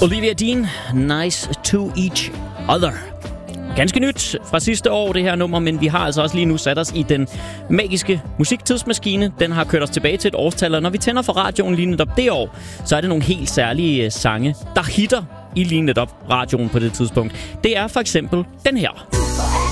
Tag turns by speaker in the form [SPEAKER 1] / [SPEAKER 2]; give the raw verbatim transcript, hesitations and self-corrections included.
[SPEAKER 1] Olivia Dean, Nice to Each Other. Ganske nyt fra sidste år, det her nummer, men vi har altså også lige nu sat os i den magiske musiktidsmaskine. Den har kørt os tilbage til et årstal, og når vi tænder for radioen lige netop det år, så er det nogle helt særlige sange, der hitter i lige netop radioen på det tidspunkt. Det er for eksempel den her.